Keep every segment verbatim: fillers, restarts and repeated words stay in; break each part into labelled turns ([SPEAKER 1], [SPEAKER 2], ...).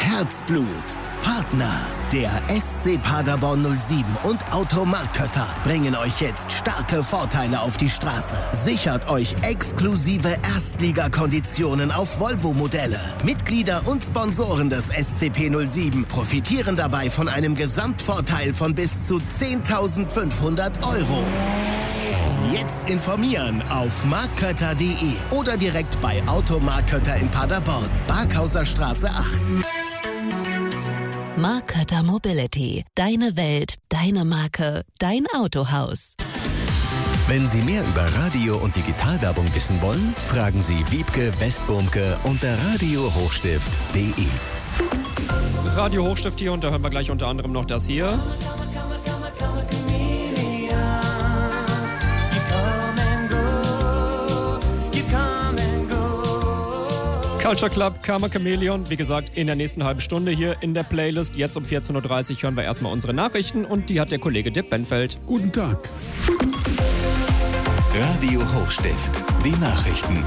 [SPEAKER 1] Herzblut. Partner, der S C Paderborn null sieben und Automark Kötter bringen euch jetzt starke Vorteile auf die Straße. Sichert euch exklusive Erstligakonditionen auf Volvo-Modelle. Mitglieder und Sponsoren des S C P null sieben profitieren dabei von einem Gesamtvorteil von bis zu zehntausendfünfhundert Euro. Jetzt informieren auf markkötter punkt de oder direkt bei Automark Kötter in Paderborn, Barkhauser Straße acht.
[SPEAKER 2] Mark Kötter Mobility. Deine Welt, deine Marke, dein Autohaus.
[SPEAKER 3] Wenn Sie mehr über Radio- und Digitalwerbung wissen wollen, fragen Sie Wiebke Westburmke unter radio hochstift punkt de.
[SPEAKER 4] Radio Hochstift hier, und da hören wir gleich unter anderem noch das hier. Culture Club, Karma Chameleon, wie gesagt, in der nächsten halben Stunde hier in der Playlist. Jetzt um vierzehn Uhr dreißig hören wir erstmal unsere Nachrichten, und die hat der Kollege Dirk Benfeld.
[SPEAKER 5] Guten Tag.
[SPEAKER 3] Radio Hochstift, die Nachrichten.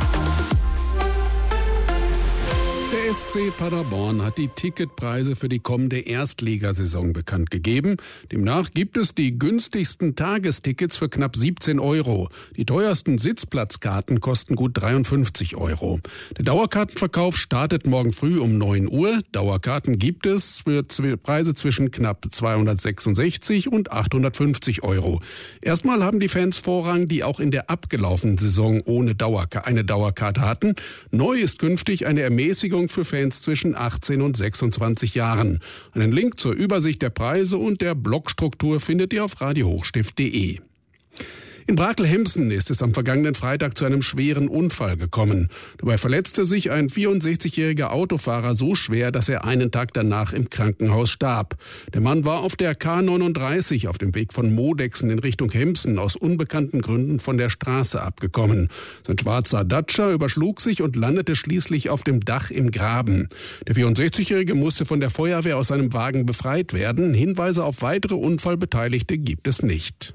[SPEAKER 5] Der S C Paderborn hat die Ticketpreise für die kommende Erstligasaison bekannt gegeben. Demnach gibt es die günstigsten Tagestickets für knapp siebzehn Euro. Die teuersten Sitzplatzkarten kosten gut dreiundfünfzig Euro. Der Dauerkartenverkauf startet morgen früh um neun Uhr. Dauerkarten gibt es für Preise zwischen knapp zweihundertsechsundsechzig und achthundertfünfzig Euro. Erstmal haben die Fans Vorrang, die auch in der abgelaufenen Saison ohne Dauerkarte eine Dauerkarte hatten. Neu ist künftig eine Ermäßigung für Fans zwischen achtzehn und sechsundzwanzig Jahren. Einen Link zur Übersicht der Preise und der Blockstruktur findet ihr auf radio hochstift punkt de. In Brakel-Hemsen ist es am vergangenen Freitag zu einem schweren Unfall gekommen. Dabei verletzte sich ein vierundsechzigjähriger Autofahrer so schwer, dass er einen Tag danach im Krankenhaus starb. Der Mann war auf der K neununddreißig auf dem Weg von Modexen in Richtung Hemsen aus unbekannten Gründen von der Straße abgekommen. Sein schwarzer Dacia überschlug sich und landete schließlich auf dem Dach im Graben. Der vierundsechzigjährige musste von der Feuerwehr aus seinem Wagen befreit werden. Hinweise auf weitere Unfallbeteiligte gibt es nicht.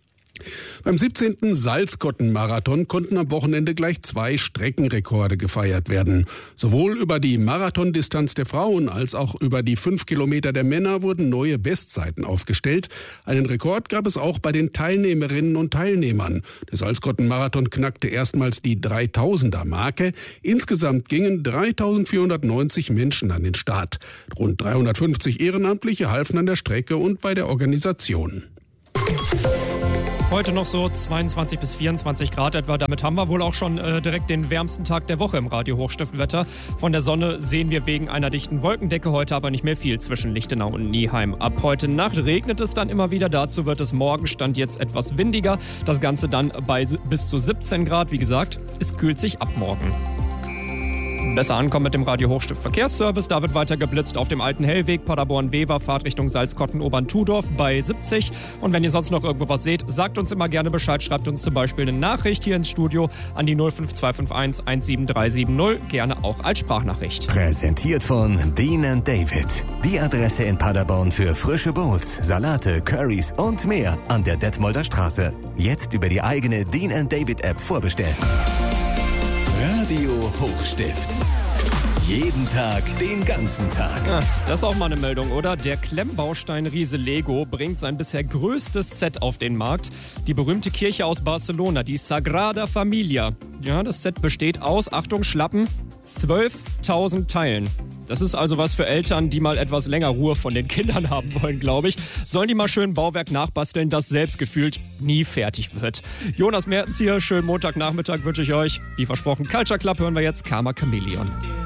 [SPEAKER 5] Beim siebzehnten Salzkotten-Marathon konnten am Wochenende gleich zwei Streckenrekorde gefeiert werden. Sowohl über die Marathondistanz der Frauen als auch über die fünf Kilometer der Männer wurden neue Bestzeiten aufgestellt. Einen Rekord gab es auch bei den Teilnehmerinnen und Teilnehmern. Der Salzkotten-Marathon knackte erstmals die dreitausender-Marke. Insgesamt gingen dreitausendvierhundertneunzig Menschen an den Start. Rund dreihundertfünfzig Ehrenamtliche halfen an der Strecke und bei der Organisation.
[SPEAKER 4] Heute noch so zweiundzwanzig bis vierundzwanzig Grad etwa. Damit haben wir wohl auch schon äh, direkt den wärmsten Tag der Woche im Radio Hochstiftwetter. Von der Sonne sehen wir wegen einer dichten Wolkendecke heute aber nicht mehr viel zwischen Lichtenau und Nieheim. Ab heute Nacht regnet es dann immer wieder. Dazu wird es morgen Stand jetzt etwas windiger. Das Ganze dann bei bis zu siebzehn Grad. Wie gesagt, es kühlt sich ab morgen. Besser ankommen mit dem Radio Hochstift Verkehrsservice. Da wird weiter geblitzt auf dem alten Hellweg Paderborn-Wever, Fahrtrichtung Salzkotten-Obern-Tudorf bei siebzig. Und wenn ihr sonst noch irgendwo was seht, sagt uns immer gerne Bescheid. Schreibt uns zum Beispiel eine Nachricht hier ins Studio an die null fünf zwei fünf eins eins sieben drei sieben null. Gerne auch als Sprachnachricht.
[SPEAKER 3] Präsentiert von Dean and David. Die Adresse in Paderborn für frische Bowls, Salate, Currys und mehr an der Detmolder Straße. Jetzt über die eigene Dean and David App vorbestellen. Radio Hochstift. Jeden Tag, den ganzen Tag.
[SPEAKER 4] Ja, das ist auch mal eine Meldung, oder? Der Klemmbaustein-Riese Lego bringt sein bisher größtes Set auf den Markt. Die berühmte Kirche aus Barcelona, die Sagrada Familia. Ja, das Set besteht aus, Achtung, Schlappen, zwölftausend Teilen. Das ist also was für Eltern, die mal etwas länger Ruhe von den Kindern haben wollen, glaube ich. Sollen die mal schön ein Bauwerk nachbasteln, das selbst gefühlt nie fertig wird. Jonas Mertens hier, schönen Montagnachmittag wünsche ich euch. Wie versprochen, Culture Club hören wir jetzt, Karma Chameleon.